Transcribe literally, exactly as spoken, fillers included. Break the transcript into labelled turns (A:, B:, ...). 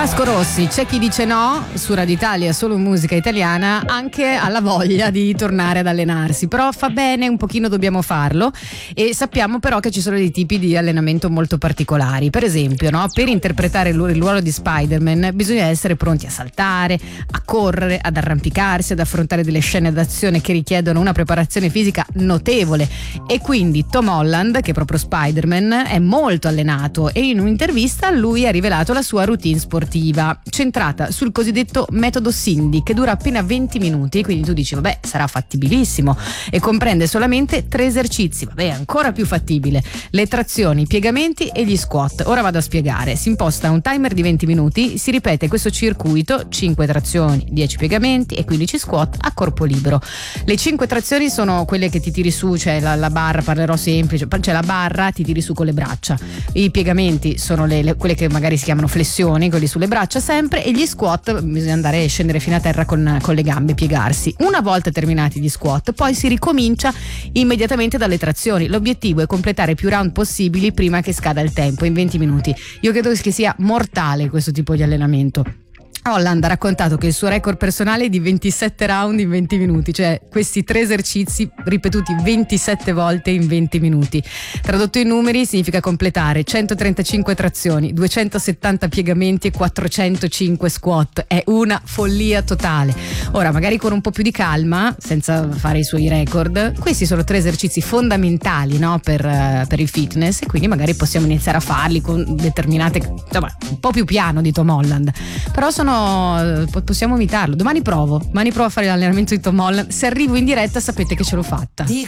A: Vasco Rossi, c'è chi dice no, su Radio Italia solo musica italiana, anche alla voglia di tornare ad allenarsi, però fa bene, un pochino dobbiamo farlo, e sappiamo però che ci sono dei tipi di allenamento molto particolari. Per esempio, no, per interpretare il ruolo di Spider-Man bisogna essere pronti a saltare, a correre, ad arrampicarsi, ad affrontare delle scene d'azione che richiedono una preparazione fisica notevole, e quindi Tom Holland, che è proprio Spider-Man, è molto allenato, e in un'intervista lui ha rivelato la sua routine sportiva centrata sul cosiddetto metodo Cindy, che dura appena venti minuti, quindi tu dici vabbè, sarà fattibilissimo, e comprende solamente tre esercizi, vabbè, ancora più fattibile: le trazioni, i piegamenti e gli squat. Ora vado a spiegare. Si imposta un timer di venti minuti, si ripete questo circuito: cinque trazioni, dieci piegamenti e quindici squat a corpo libero. Le cinque trazioni sono quelle che ti tiri su, cioè la, la barra, parlerò semplice, cioè la barra ti tiri su con le braccia. I piegamenti sono le, le, quelle che magari si chiamano flessioni, quelli sulle braccia sempre, e gli squat bisogna andare e scendere fino a terra con, con le gambe, piegarsi. Una volta terminati gli squat, poi si ricomincia immediatamente dalle trazioni. L'obiettivo è completare più round possibili prima che scada il tempo in venti minuti. Io credo che sia mortale questo tipo di allenamento. Holland ha raccontato che il suo record personale è di ventisette round in venti minuti, cioè questi tre esercizi ripetuti ventisette volte in venti minuti. Tradotto in numeri significa completare centotrentacinque trazioni, duecentosettanta piegamenti e quattrocentocinque squat. È una follia totale. Ora, magari con un po' più di calma, senza fare i suoi record, questi sono tre esercizi fondamentali, no, per, uh, per il fitness, e quindi magari possiamo iniziare a farli con determinate, insomma, un po' più piano di Tom Holland, però sono possiamo imitarlo. Domani provo, domani provo a fare l'allenamento di Tom Holland. Se arrivo in diretta sapete che ce l'ho fatta.